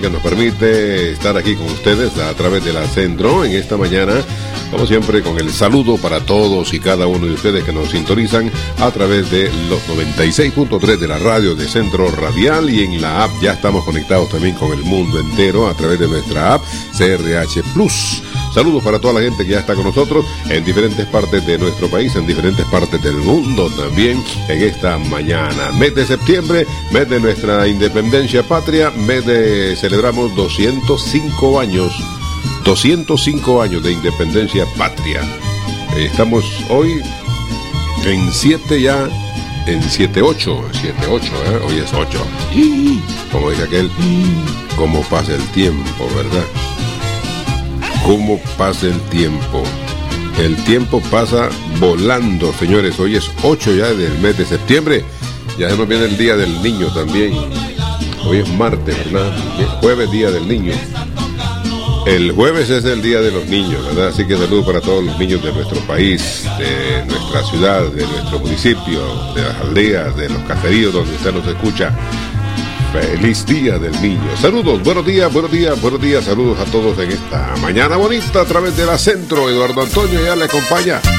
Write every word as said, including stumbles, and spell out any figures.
que nos permite estar aquí con ustedes a través de la Centro en esta mañana, como siempre con el saludo para todos y cada uno de ustedes que nos sintonizan a través de los noventa y seis punto tres de la radio de Centro Radial, y en la app ya estamos conectados también con el mundo entero a través de nuestra app C R H Plus. Saludos para toda la gente que ya está con nosotros en diferentes partes de nuestro país, en diferentes partes del mundo también en esta mañana. Mes de septiembre, mes de nuestra independencia patria, mes de celebramos doscientos cinco años, doscientos cinco años de independencia patria. Estamos hoy en siete ya, en siete ocho, siete ocho, ¿eh? Hoy es ocho. Como dice aquel, cómo pasa el tiempo, ¿verdad? Cómo pasa el tiempo. El tiempo pasa volando, señores. Hoy es ocho ya del mes de septiembre. Ya se nos viene el día del niño también. Hoy es martes, ¿verdad? Es jueves, día del niño. El jueves es el día de los niños, ¿verdad? Así que saludos para todos los niños de nuestro país, de nuestra ciudad, de nuestro municipio, de las aldeas, de los caseríos donde usted nos escucha. Feliz día del niño. Saludos, buenos días, buenos días, buenos días. Saludos a todos en esta mañana bonita a través de la Centro. Eduardo Antonio ya le acompaña.